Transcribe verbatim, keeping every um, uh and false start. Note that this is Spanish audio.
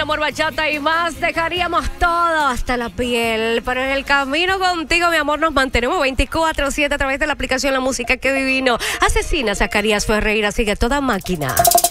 amor, bachata y más. Dejaríamos todo hasta la piel. Pero en el camino contigo, mi amor, nos mantenemos veinticuatro siete a través de la aplicación La Música. Qué divino. Asesina Zacarías Ferreira. Sigue toda máquina.